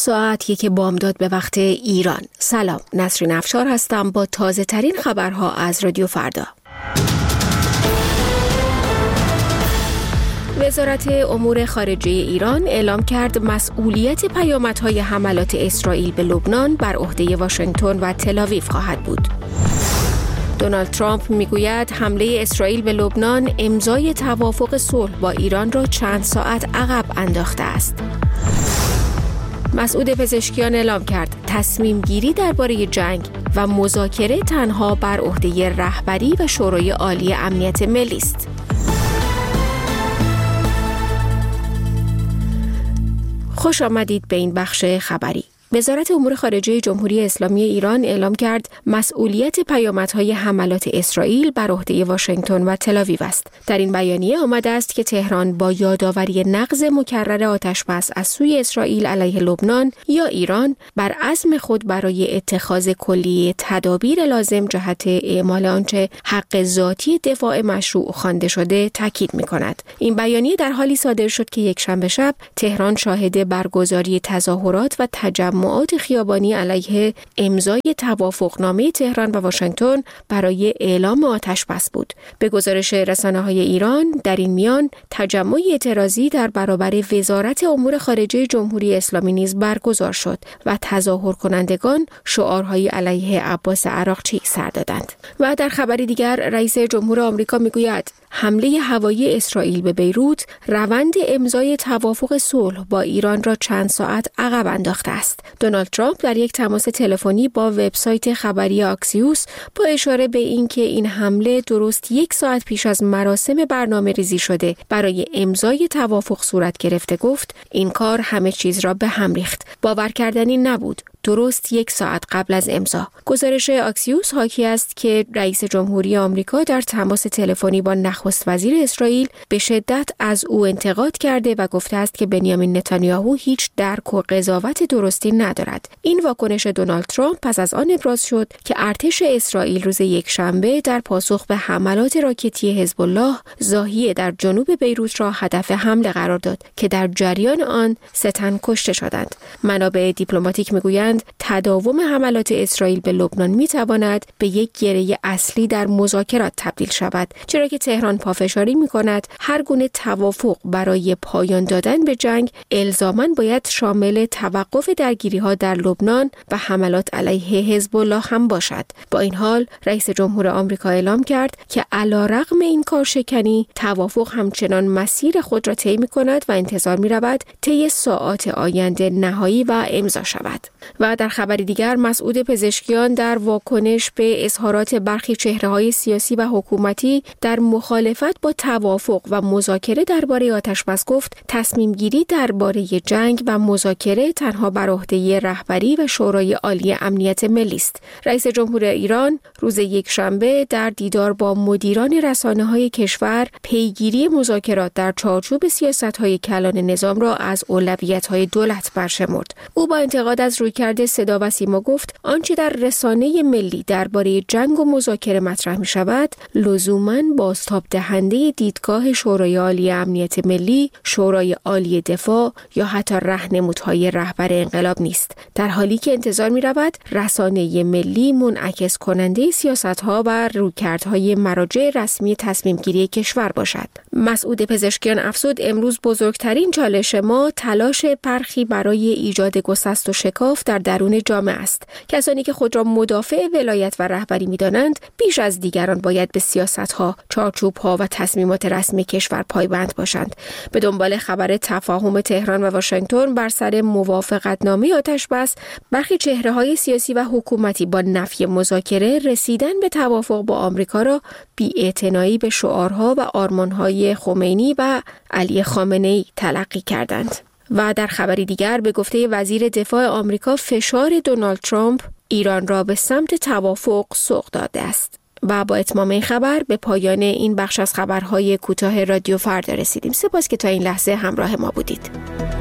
ساعت 1 بامداد به وقت ایران. سلام، نسرین افشار هستم با تازه ترین خبرها از رادیو فردا. وزارت امور خارجه ایران اعلام کرد مسئولیت پیامدهای حملات اسرائیل به لبنان بر عهده واشنگتن و تل‌آویو خواهد بود. دونالد ترامپ میگوید حمله اسرائیل به لبنان امضای توافق صلح با ایران را چند ساعت عقب انداخته است. مسعود پزشکیان اعلام کرد تصمیم گیری درباره جنگ و مذاکره تنها بر عهده رهبری و شورای عالی امنیت ملی است. خوش آمدید به این بخش خبری. وزارت امور خارجه جمهوری اسلامی ایران اعلام کرد مسئولیت پیامدهای حملات اسرائیل بر عهده واشنگتن و تل‌آویو است. در این بیانیه آمده است که تهران با یادآوری نقض مکرر آتش‌بس از سوی اسرائیل علیه لبنان یا ایران بر عزم خود برای اتخاذ کلیه تدابیر لازم جهت اعمال آنچه حق ذاتی دفاع مشروع خوانده شده تاکید می‌کند. این بیانیه در حالی صادر شد که یکشنبه شب تهران شاهد برگزاری تظاهرات و تجمعات خیابانی علیه امضای توافقنامه تهران و واشنگتن برای اعلام آتش‌بس بود. به گزارش رسانه‌های ایران در این میان تجمع اعتراضی در برابر وزارت امور خارجه جمهوری اسلامی نیز برگزار شد و تظاهر کنندگان شعارهای علیه عباس عراقچی سر دادند. و در خبری دیگر رئیس جمهور آمریکا میگوید حمله هوایی اسرائیل به بیروت روند امضای توافق صلح با ایران را چند ساعت عقب انداخته است. دونالد ترامپ در یک تماس تلفنی با وبسایت خبری آکسیوس با اشاره به اینکه این حمله درست 1 ساعت پیش از مراسم برنامه‌ریزی شده برای امضای توافق صورت گرفته گفت این کار همه چیز را به هم ریخت. باور کردنی نبود. درست 1 ساعت قبل از امضا. گزارش آکسیوس حاکی است که رئیس جمهوری آمریکا در تماس تلفنی با نخست وزیر اسرائیل به شدت از او انتقاد کرده و گفته است که بنیامین نتانیاهو هیچ درک و قضاوت درستی ندارد. این واکنش دونالد ترامپ پس از آن ابراز شد که ارتش اسرائیل روز یکشنبه در پاسخ به حملات راکتی حزب الله ضاحیه در جنوب بیروت را هدف حمله قرار داد که در جریان آن 3 تن کشته شدند. منابع دیپلماتیک میگویند تداوم حملات اسرائیل به لبنان میتواند به یک گره اصلی در مذاکرات تبدیل شود، چرا که تهران پافشاری میکند هر گونه توافق برای پایان دادن به جنگ الزاماً باید شامل توقف درگیری‌ها در لبنان و حملات علیه حزب الله هم باشد. با این حال رئیس جمهور آمریکا اعلام کرد که علیرغم این کارشکنی توافق همچنان مسیر خود را طی می‌کند و انتظار می‌رود طی ساعات آینده نهایی و امضا شود. و در خبری دیگر مسعود پزشکیان در واکنش به اظهارات برخی چهره‌های سیاسی و حکومتی در مخالفت با توافق و مذاکره درباره آتش‌بس گفت تصمیم گیری درباره جنگ و مذاکره تنها بر عهده رهبری و شورای عالی امنیت ملی است. رئیس جمهور ایران روز یکشنبه در دیدار با مدیران رسانه‌های کشور پیگیری مذاکرات در چارچوب سیاست‌های کلان نظام را از اولویت‌های دولت برشمرد. او با انتقاد از رویکرد صدا و سیما گفت آنچه در رسانه ملی درباره جنگ و مذاکره مطرح می شود لزوماً بازتاب دهنده دیدگاه شورای عالی امنیت ملی، شورای عالی دفاع یا حتی راهنمودهای رهبر انقلاب نیست، در حالی که انتظار می رود رسانه ملی منعکس کننده سیاست‌ها و رویکردهای مراجع رسمی تصمیم گیری کشور باشد. مسعود پزشکیان افزود امروز بزرگترین چالش ما تلاش برخی برای ایجاد گسست و شکاف در درون جامعه است. کسانی که خود را مدافع ولایت و رهبری می‌دانند بیش از دیگران باید به سیاست‌ها، چارچوب‌ها و تصمیمات رسمی کشور پایبند باشند. به دنبال خبر تفاهم تهران و واشنگتن بر سر موافقتنامه آتش‌بس، برخی چهره‌های سیاسی و حکومتی با نفی مذاکره رسیدن به توافق با آمریکا را بی‌اعتنایی به شعارها و آرمان‌های خمینی و علی خامنه‌ای تلقی کردند. و در خبری دیگر به گفته وزیر دفاع آمریکا فشار دونالد ترامپ ایران را به سمت توافق سوق داده است. و با اتمام این خبر به پایان این بخش از خبرهای کوتاه رادیو فردا رسیدیم. سپاس که تا این لحظه همراه ما بودید.